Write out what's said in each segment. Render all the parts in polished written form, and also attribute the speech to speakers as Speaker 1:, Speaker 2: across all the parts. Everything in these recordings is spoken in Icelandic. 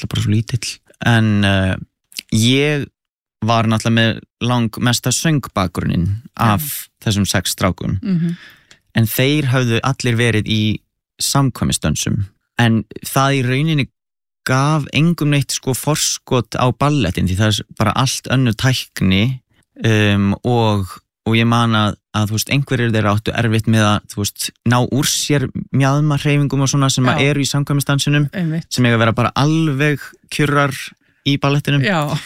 Speaker 1: náttúrulega bara svo lítill en ég var náttúrulega með langmesta söngbakgrunnin af þessum 6 strákum en þeir höfðu allir verið í samkvæmisdönsum en það í rauninni gaf engum neitt sko forskot á ballettin því það bara allt önnur tækni og ég man að þú veist, einhverjir þeirra áttu erfitt með að þú veist, ná úr sér mjaðma hreyfingum og svona sem eru í samkvæmisdansinum sem eiga að vera bara alveg kjurrar í ballettinum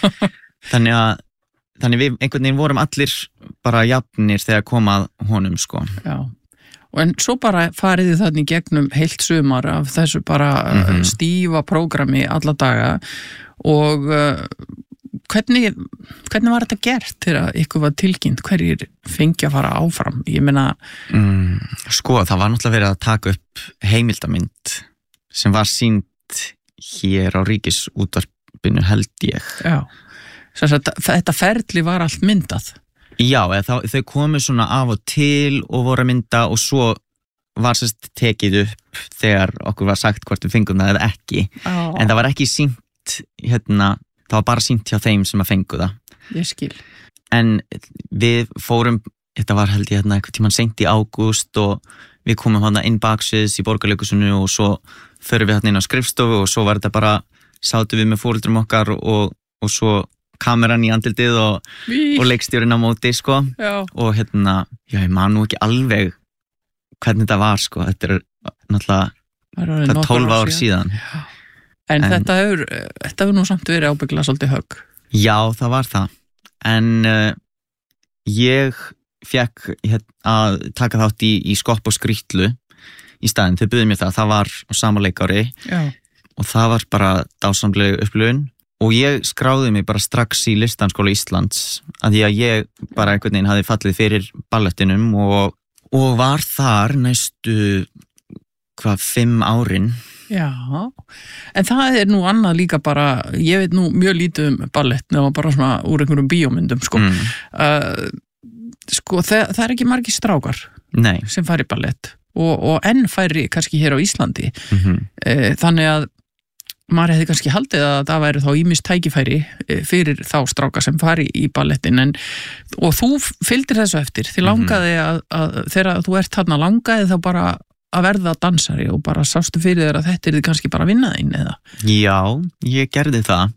Speaker 1: þannig við einhvern veginn vorum allir bara jafnir þegar komað honum sko
Speaker 2: en svo bara farið þið þannig gegnum heilt sumar af þessu bara stífa prógrami alla daga og hvernig var þetta gert þegar ykkur var tilkynnt hverjir fengi að fara áfram? Ég meina
Speaker 1: sko, það var náttúrulega verið að taka upp heimildamynd sem var sýnd hér á Ríkisútvarpinu held ég
Speaker 2: þetta ferli var allt myndað
Speaker 1: já, þau komu svona af og til og voru að mynda og svo var sérst tekið upp þegar okkur var sagt hvort við fengum það eða ekki en það var ekki sýnt það var bara sýnt hjá þeim sem að fengu það
Speaker 2: ég skil
Speaker 1: en við fórum, þetta var held ég eitthvað tímann seint í ágúst og við komum inn baksviðs í Borgarleikhúsinu og svo förum við inn á skrifstofu og svo var þetta bara, sátum við með foreldrum okkar og svo kameran í andlitið og leikstjórinn á móti sko og já, ég man nú ekki alveg hvernig þetta var sko, þetta er náttúrulega 12 ár síðan
Speaker 2: en þetta hefur nú samt verið ábyggla svolítið högg
Speaker 1: já, það var það en ég fekk að taka þátt í skopp og skrýtlu í staðinn, þau buðu mér það var á sama leikári og það var bara dásamlega upplifun og ég skráði mig bara strax í Listaháskóla Íslands að því að ég bara einhvern veginn hafði fallið fyrir ballettinum og var þar næstu 5 árin
Speaker 2: Já, en það er nú annað líka bara, ég veit nú mjög lítið ballett nema bara svona úr einhverjum bíómyndum sko. Sko það er ekki margir strákar sem fari ballett og enn færi kannski hér á Íslandi þannig að maður hefði kannski haldið að það væri þá ýmist tækifæri fyrir þá stráka sem fari í ballettin og þú fylgdir þessu eftir því langaði að þegar þú ert þarna langaði þá bara að verða dansari og bara sástu fyrir þér að þetta er kannski bara að vinna þín eða? Já,
Speaker 1: ég gerði það.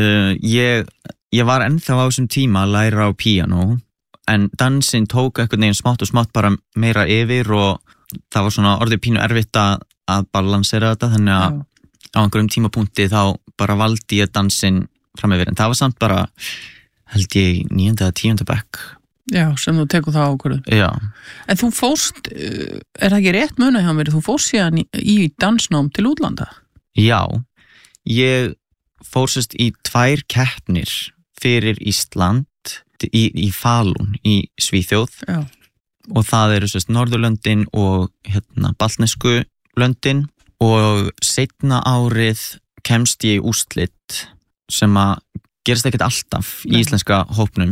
Speaker 1: Ég var ennþá á þessum tíma að læra á píanó en dansinn tók einhvern veginn smátt og smátt bara meira yfir og það var svona orðið pínu erfitt að balansera þetta þannig að á einhverjum tímapunkti þá bara valdi ég dansinn fram yfir en það var samt bara held ég 9. eða 10. bekk.
Speaker 2: Já, sem þú tekur það ákvörðu.
Speaker 1: Já.
Speaker 2: En þú fórst, er það ekki rétt muna hjá mér, þú fórst síðan í dansnám til útlanda?
Speaker 1: Já, ég fórsist í 2 keppnir fyrir Ísland í Falun í Svíþjóð og það eru sérst Norðurlöndin og baltnesku löndin og seinna árið kemst ég í úrslit sem að gerist ekkert alltaf í íslenska hópnum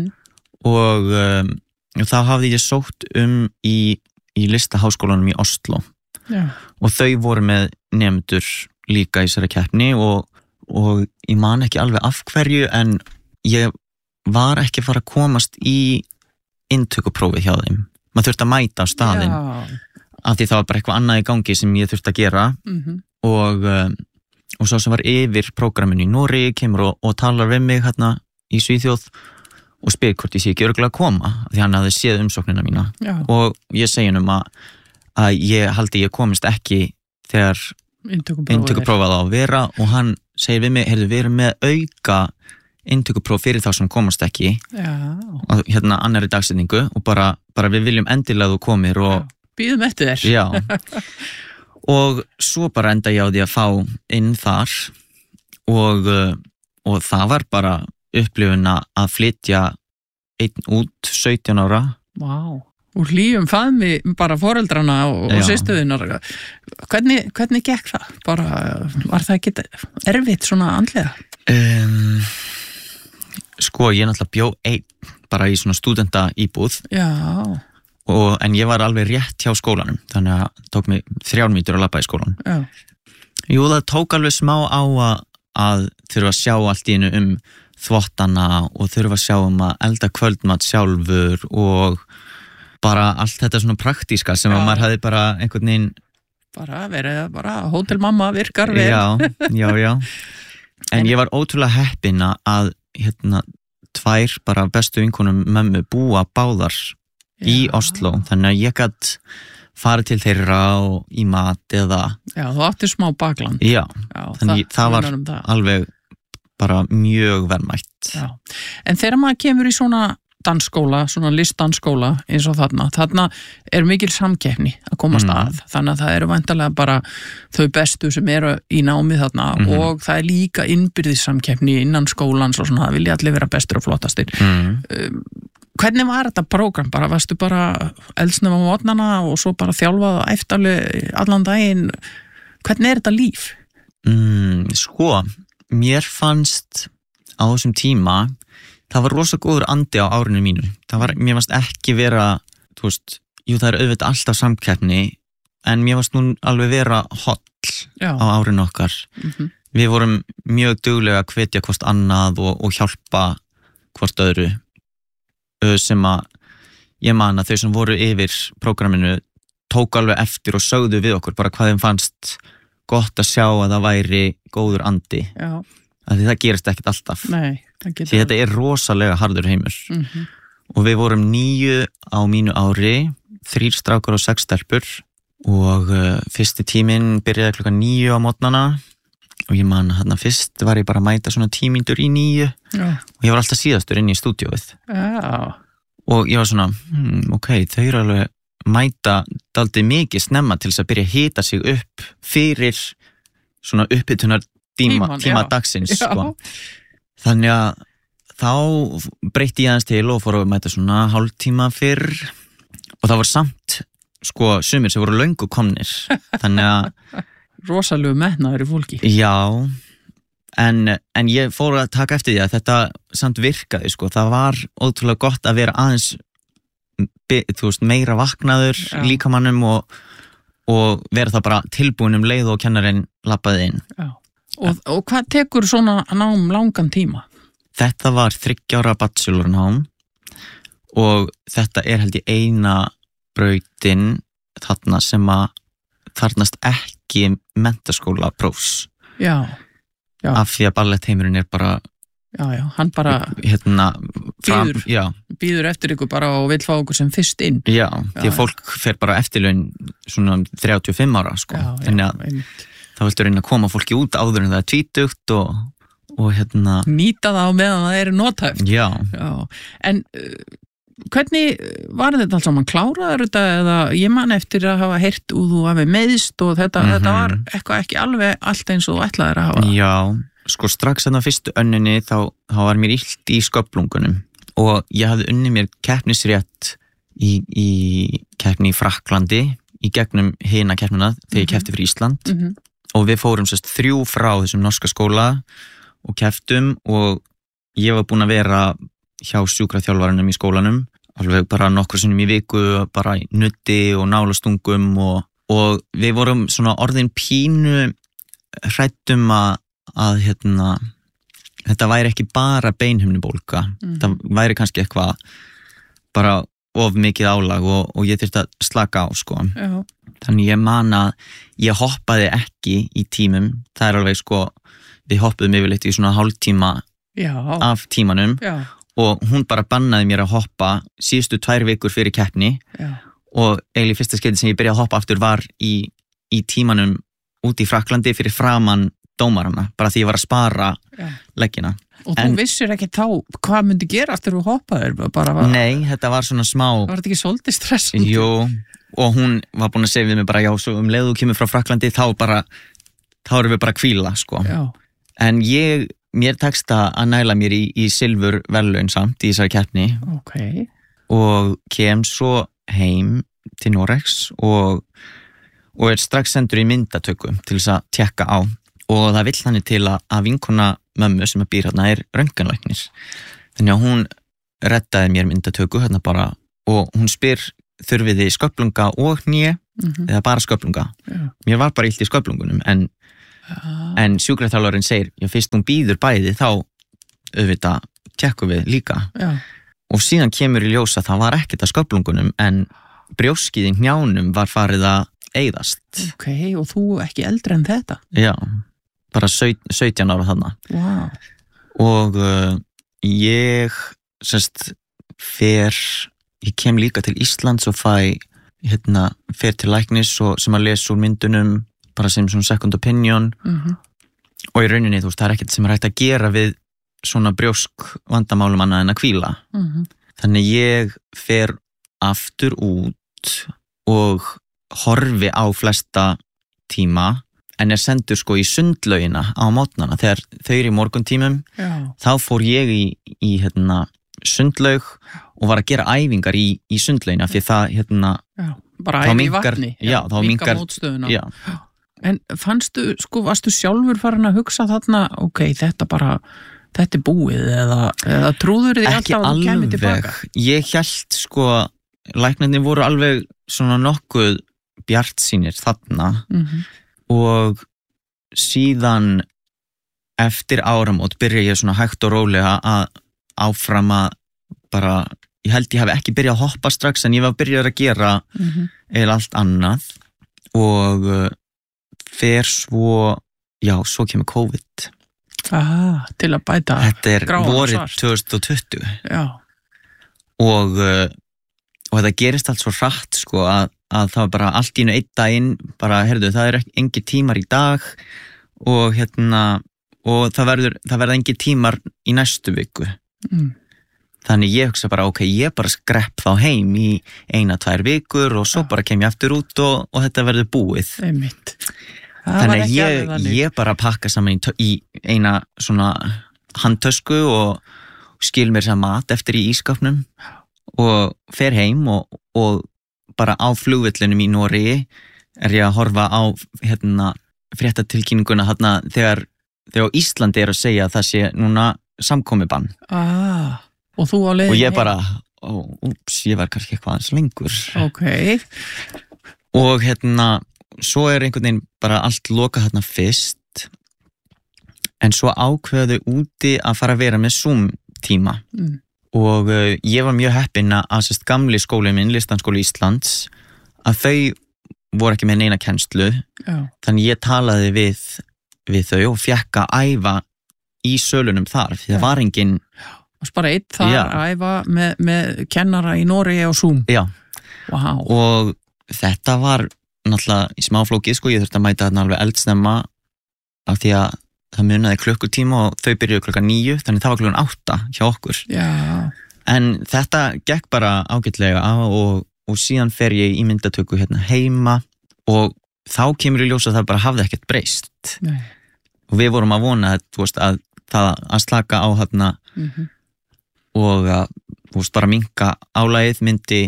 Speaker 1: og þá hafði ég sótt í Listaháskólanum í Oslo og þau voru með nemendur líka í þessari keppni og ég man ekki alveg af hverju en ég var ekki að fara að komast í inntökuprófið hjá þeim maður þurfti að mæta á staðinn af því það var bara eitthvað annað í gangi sem ég þurfti að gera og svo sem var yfir prógraminu í Noregi kemur og talar við mig hérna í Svíþjóð og spyr hvort ég sé ekki örugglega að koma því hann hafði séð umsóknina mína og ég segi að ég haldi ég komist ekki þegar inntökuprófað á að vera og hann segir við mig, heyrðu við erum með auka inntökupróf fyrir þá sem komast ekki og annarri dagsetningu og bara við viljum endilega þú komir og
Speaker 2: býðum eftir þér
Speaker 1: já og svo bara enda ég á því að fá inn þar og það var bara upplifun að flytja einn út 17 ára.
Speaker 2: Vá, úr hlýjum faðmi bara foreldrana og systuðinnar. Hvernig gekk það? Bara, var það ekki erfitt svona andlega?
Speaker 1: Sko, ég náttúrulega bjó einn bara í svona stúdenta íbúð.
Speaker 2: Já.
Speaker 1: En ég var alveg rétt hjá skólanum, þannig að það tók mig 3 mínútur að labba í skólan.
Speaker 2: Já.
Speaker 1: Jú, það tók alveg smá á að þurfa að sjá allt í einu þvottana og þurfa að sjá að elda kvöldmat sjálfur og bara allt þetta svona praktíska sem að maður hafði bara einhvern veginn
Speaker 2: bara verið bara hótelmamma virkar vel.
Speaker 1: Já. En ég var ótrúlega heppin að tvær bara bestu vinkonum mömmu búa báðar í Oslo, þannig að ég gat farið til þeirra og í mat eða... Já,
Speaker 2: þú áttir smá bakland.
Speaker 1: Já, þannig það var alveg bara mjög verðmætt.
Speaker 2: Já, en þegar maður kemur í svona dansskóla, svona listdansskóla eins og þarna mikil samkeppni að komast að, þannig að það eru væntanlega bara þau bestu sem eru í námi þarna og það líka innbyrðis samkeppni innan skólans og svona, það vilja allir vera bestur og flottastir. Hvernig var þetta prógram? Bara varstu bara eldsnum á mótnana og svo bara þjálfað eftirlega allan daginn? Hvernig þetta líf?
Speaker 1: Sko, mér fannst á þessum tíma það var rosa góður andi á árinu mínu. Mér fannst ekki vera, þú veist, það er auðvitað alltaf samkeppni, en mér fannst nú alveg vera holl á árinu okkar. Við vorum mjög duglega að hvetja hvort annað og hjálpa hvort öðru, sem að ég man að þau sem voru yfir prógraminu tók alveg eftir og sögðu við okkur bara hvað þeim fannst gott að sjá að það væri góður andi. Já. Því það gerist ekkert alltaf.
Speaker 2: Nei,
Speaker 1: því þetta er rosalega harður heimur. Og við vorum 9 á mínu ári, 3 strákar og 6 stelpur og fyrsti tíminn byrjaði klukkan 9 á mótnana og ég man að fyrst var ég bara að mæta svona 10 mínútur í 9 og ég var alltaf síðastur inn í stúdíóið. Og ég var svona, ok, þau eru alveg mæta dálítið mikið snemma til þess að byrja að hita sig upp fyrir svona upphitunar tíma dagsins, sko. Þannig að þá breytti ég aðeins til og fór að mæta svona hálftíma fyrr og það var samt, sko, sumir sem voru löngu komnir. Þannig að
Speaker 2: rosalegu metnaður í fólki.
Speaker 1: Já, en ég fór að taka eftir því að þetta samt virkaði, sko. Það var ótrúlega gott að vera aðeins þú veist, meira vaknaður líkamannum og vera það bara tilbúin leið og kennarinn labbaði inn.
Speaker 2: Já. Og hvað tekur svona nám langan tíma?
Speaker 1: Þetta var 3 ára bachelornám og þetta er held ég eina brautin þarna sem að þarnast ekki menntaskóla prófs.
Speaker 2: Já.
Speaker 1: Af því að ballettheimurinn er bara
Speaker 2: hann bara býður eftir ykkur bara og vill fá okkur sem fyrst inn.
Speaker 1: Já, því að fólk fer bara eftirlaun svona 35 ára, sko. Þannig að þá viltu reyna að koma fólki út áður en það er tvítugt og
Speaker 2: nýta það á meðan það er notæft.
Speaker 1: Já.
Speaker 2: En hvernig var þetta alls saman? Kláraður þetta eða ég man eftir að hafa heyrt og þú hafi meiðst og þetta var eitthvað ekki alveg allt eins og þú ætlaðir að hafa?
Speaker 1: Já, sko strax þarna fyrstu önninni þá var mér illt í sköflungunum og ég hafði unnið mér keppnisrétt í keppni í Frakklandi í gegnum hina keppnina þegar ég keppti fyrir Ísland. Og við fórum 3 frá þessum norska skóla og kepptum og ég var búin að vera hjá sjúkraþjálfaranum í skólanum alveg bara nokkru sinnum í viku bara í nutti og nálastungum og við vorum svona orðin pínu hræddum að þetta væri ekki bara beinhimnubólga, það væri kannski eitthvað bara of mikið álag og ég þurfti að slaka á, sko.
Speaker 2: Já.
Speaker 1: Þannig ég man að ég hoppaði ekki í tímum, það er alveg, sko, við hoppuðum yfirleitt í svona hálftíma af tímanum og hún bara bannaði mér að hoppa síðustu 2 vikur fyrir keppni og eiginlega fyrsta skeiði sem ég byrjaði að hoppa aftur var í tímanum út í Frakklandi fyrir framan dómarana, bara því ég var að spara leggina.
Speaker 2: Og þú vissir ekki þá hvað myndi gerast þegar þú hoppaðir?
Speaker 1: Nei, þetta var svona smá...
Speaker 2: Var þetta ekki svolítið stressandi?
Speaker 1: Jú, og hún var búin að segja við mig bara já, svo leið þú kemur frá Frakklandi þá erum við bara að hvíla, sko.
Speaker 2: Já.
Speaker 1: En mér tekst að næla mér í silfur verðlaun samt í þessari keppni.
Speaker 2: Ok.
Speaker 1: Og kem svo heim til Noregs og er strax sendur í myndatöku til þess að tékka á. Og það vill þannig til að vinkona mömmu sem býr hérna er röntgenlæknir. Þannig að hún reddaði mér myndatöku hérna bara og hún spyr þurfið þið sköflunga og hné eða bara sköflunga.
Speaker 2: Já.
Speaker 1: Mér var bara illt í sköflungunum en En sjúkraþjálfarinn segir, fyrst hún býður bæði þá auðvitað tjekkum við líka. Og síðan kemur í ljós að það var ekkert að sköflungunum en brjóskið í hnjánum var farið að eyðast.
Speaker 2: Ok, og þú ekki eldri en þetta?
Speaker 1: Já, bara 17 ára þarna.
Speaker 2: Wow.
Speaker 1: Og ég kem líka til Íslands og fer til læknis og sem að lesa úr myndunum bara sem svona second opinion og í rauninni, það er ekkert sem er hægt að gera við svona brjósk vandamálum annað en að hvíla. Þannig ég fer aftur út og horfi á flesta tíma en sendur í sundlaugina á mótnana þegar þau eru í morguntímum. Þá fór ég í sundlaug og var að gera æfingar í sundlaugina fyrir það
Speaker 2: bara æfi í vatni.
Speaker 1: Já, þá minnkar
Speaker 2: mótstöðuna. Já. En varstu sjálfur farin að hugsa þarna, ok, þetta er búið eða trúður þið alltaf að þú kemur tilbaka?
Speaker 1: Ég hélt læknarnir voru alveg svona nokkuð bjartsýnir þarna og síðan eftir áramót byrja ég svona hægt og rólega að áfram að bara, ég held ég hafi ekki byrjað að hoppa strax en ég var byrjað að gera eða allt annað og fer svo kemur COVID.
Speaker 2: Til að bæta
Speaker 1: þetta er vorið 2020 og þetta gerist allt svo hratt að það var bara allt í einn daginn bara, það er engin tímar í dag og það verða engin tímar í næstu viku. Þannig ég hugsa bara, ok, ég bara skrepp þá heim í 1-2 vikur og svo bara kem ég aftur út og þetta verður búið. Þannig ég bara pakka saman í eina svona handtösku og skil mér sem mat eftir í ískapnum og fer heim og bara á flugvellinum í Noregi er ég að horfa á fréttatilkynninguna þegar Íslandi er að segja að það sé núna samkomubann.
Speaker 2: Og þú á leiðinni?
Speaker 1: Og ég bara, ég var kannski eitthvað aðeins lengur.
Speaker 2: Ok.
Speaker 1: Og svo er einhvern veginn bara allt lokað fyrst, en svo ákveðu úti að fara að vera með Zoom tíma. Og ég var mjög heppinn að gamli skólinn minn, Listaháskóli Íslands, að þau voru ekki með neina kennslu, þannig ég talaði við þau og fekk að æfa í sölunum þar, því það var engin
Speaker 2: bara einn þar að æfa með kennara í Noregi og Zoom. Wow.
Speaker 1: Og þetta var náttúrulega í smáflókið, ég þurfti að mæta þarna alveg eldsnemma af því að það munaði klukkutíma og þau byrjuðu klukkan 9, þannig það var klukkan 8 hjá okkur. En þetta gekk bara ágætlega og síðan fer ég í myndatöku heima og þá kemur í ljós að það bara hafði ekkert breyst. Og við vorum að vona að það slaka á og að bara minnka álagið myndi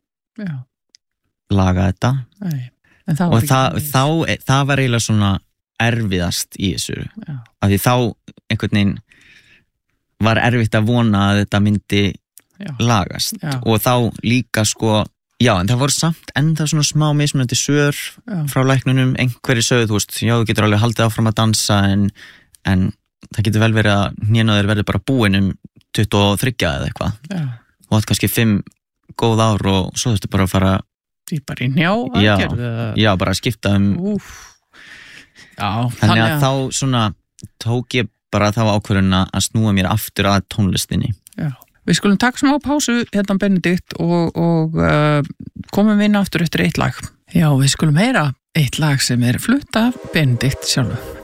Speaker 1: laga þetta. Og það var eiginlega svona erfiðast í þessu af því þá einhvern veginn var erfitt að vona að þetta myndi lagast og þá líka en það voru samt ennþá svona smá mismunandi svör frá læknunum, einhverju sögðu þú getur alveg haldið áfram að dansa en það getur vel verið að hnénaður verður bara búin 23 eða eitthvað og það kannski 5 góð ár og svo þurftu bara að fara
Speaker 2: bara í njá aðgerð
Speaker 1: bara að skipta þannig að þá svona tók ég bara þá ákvörðuna að snúa mér aftur að tónlistinni.
Speaker 2: Við skulum taka smá pásu Benedikt og komum inn aftur eftir eitt lag. Við skulum heyra eitt lag sem er flutt af Benedikt sjálfu.